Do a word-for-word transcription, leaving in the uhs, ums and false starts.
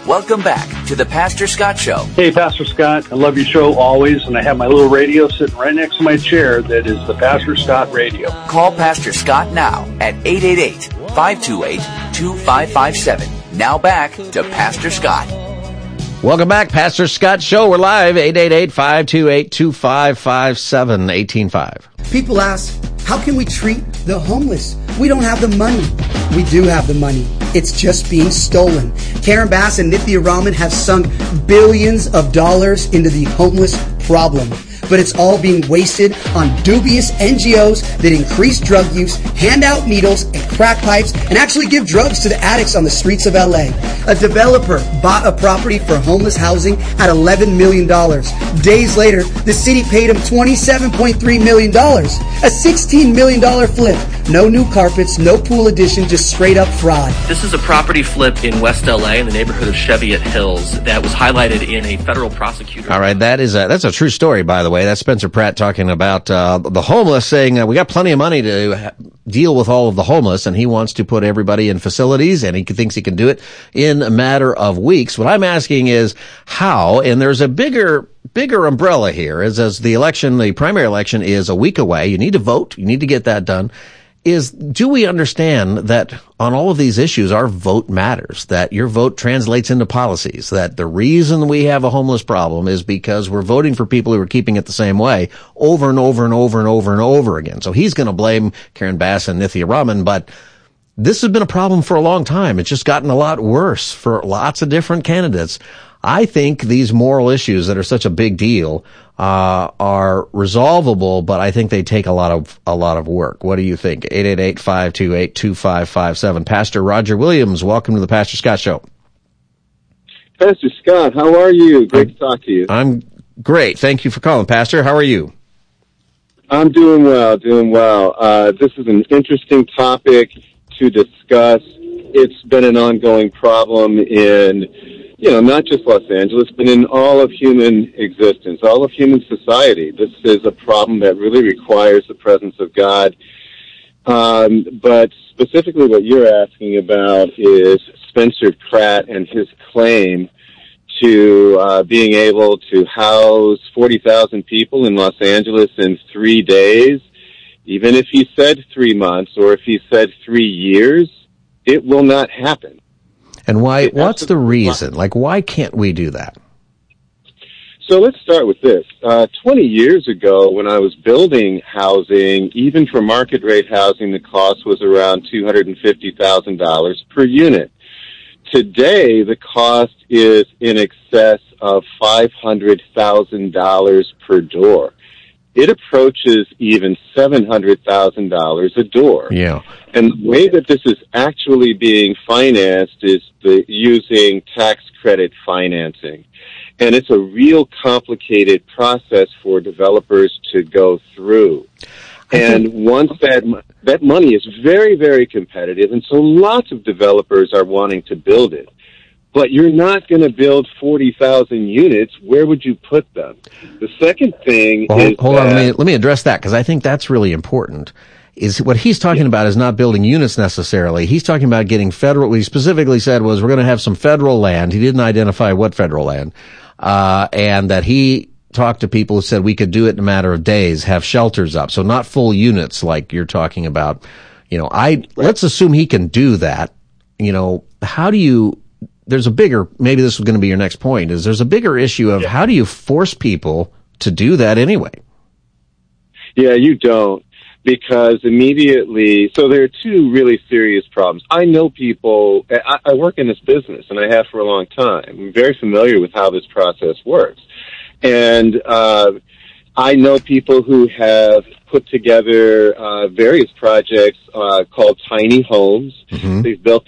Welcome back to the Pastor Scott Show. Hey, Pastor Scott. I love your show always, and I have my little radio sitting right next to my chair that is the Pastor Scott Radio. Call Pastor Scott now at eight eight eight, five two eight, two five five seven. Now back to Pastor Scott. Welcome back, Pastor Scott Show. We're live, eight eight eight, five two eight, two five five seven, eighteen five. People ask, how can we treat the homeless? We don't have the money. We do have the money. It's just being stolen. Karen Bass and Nithya Raman have sunk billions of dollars into the homeless problem. But it's all being wasted on dubious N G Os that increase drug use, hand out needles and crack pipes, and actually give drugs to the addicts on the streets of L A. A developer bought a property for homeless housing at eleven million dollars. Days later, the city paid him twenty-seven point three million dollars. A sixteen million dollars flip. No new carpets, no pool addition, just straight up fraud. This is a property flip in West L A in the neighborhood of Cheviot Hills that was highlighted in a federal prosecutor. All right, that is a, that's a true story, by the way. That's Spencer Pratt talking about uh, the homeless, saying uh, we got plenty of money to ha- deal with all of the homeless, and he wants to put everybody in facilities, and he thinks he can do it in a matter of weeks. What I'm asking is how, and there's a bigger bigger umbrella here, is as the election, the primary election is a week away. You need to vote. You need to get that done. Is, do we understand that on all of these issues, our vote matters, that your vote translates into policies, that the reason we have a homeless problem is because we're voting for people who are keeping it the same way over and over and over and over and over again. So he's going to blame Karen Bass and Nithya Raman, but this has been a problem for a long time. It's just gotten a lot worse for lots of different candidates. I think these moral issues that are such a big deal uh are resolvable, but I think they take a lot of a lot of work. What do you think? eight eight eight, five two eight, two five five seven. Pastor Roger Williams, welcome to the Pastor Scott Show. Pastor Scott, how are you? Great I'm, to talk to you. I'm great. Thank you for calling, Pastor. How are you? I'm doing well, doing well. Uh this is an interesting topic to discuss. It's been an ongoing problem in you know, not just Los Angeles, but in all of human existence, all of human society. This is a problem that really requires the presence of God. Um, but specifically what you're asking about is Spencer Pratt and his claim to uh, being able to house forty thousand people in Los Angeles in three days. Even if he said three months or if he said three years, it will not happen. And why? What's the reason? Like, why can't we do that? So let's start with this. Uh, twenty years ago, when I was building housing, even for market rate housing, the cost was around two hundred fifty thousand dollars per unit. Today, the cost is in excess of five hundred thousand dollars per door. It approaches even seven hundred thousand dollars a door. Yeah. And the way that this is actually being financed is the, using tax credit financing. And it's a real complicated process for developers to go through. And once that that money is very, very competitive, and so lots of developers are wanting to build it. But you're not going to build forty thousand units. Where would you put them? The second thing well, is hold that, on, let me, let me address that, because I think that's really important. Is what he's talking yeah. about is not building units necessarily. He's talking about getting federal. What he specifically said was we're going to have some federal land. He didn't identify what federal land, uh, and that he talked to people who said we could do it in a matter of days, have shelters up. So not full units like you're talking about. You know, I, right. let's assume he can do that. You know, how do you, there's a bigger, maybe this is going to be your next point, is there's a bigger issue of yeah. how do you force people to do that anyway? Yeah, you don't. Because immediately, so there are two really serious problems. I know people, I, I work in this business, and I have for a long time. I'm very familiar with how this process works. And uh, I know people who have put together uh, various projects uh, called tiny homes. Mm-hmm. They've built